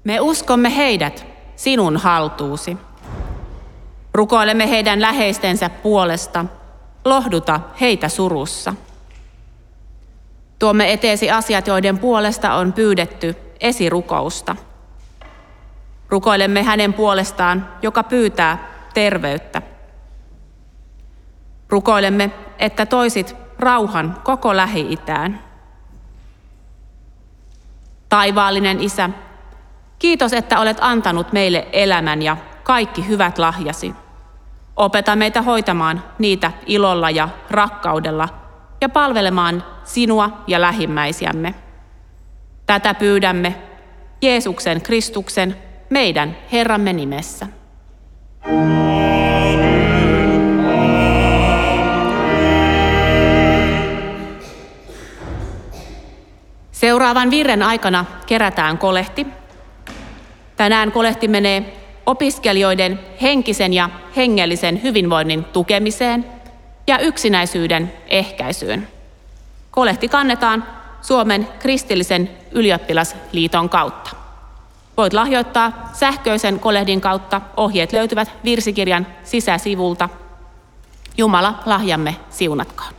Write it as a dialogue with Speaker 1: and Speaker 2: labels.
Speaker 1: Me uskomme heidät sinun haltuusi. Rukoilemme heidän läheistensä puolesta. Lohduta heitä surussa. Tuomme eteesi asiat, joiden puolesta on pyydetty esirukousta. Rukoilemme hänen puolestaan, joka pyytää terveyttä. Rukoilemme, että toisit rauhan koko Lähi-itään. Taivaallinen Isä, kiitos, että olet antanut meille elämän ja kaikki hyvät lahjasi. Opeta meitä hoitamaan niitä ilolla ja rakkaudella ja palvelemaan sinua ja lähimmäisiämme. Tätä pyydämme Jeesuksen Kristuksen, meidän Herramme nimessä. Seuraavan virren aikana kerätään kolehti. Tänään kolehti menee opiskelijoiden henkisen ja hengellisen hyvinvoinnin tukemiseen ja yksinäisyyden ehkäisyyn. Kolehti kannetaan Suomen kristillisen ylioppilasliiton kautta. Voit lahjoittaa sähköisen kolehdin kautta. Ohjeet löytyvät virsikirjan sisäsivulta. Jumala lahjamme siunatkoon.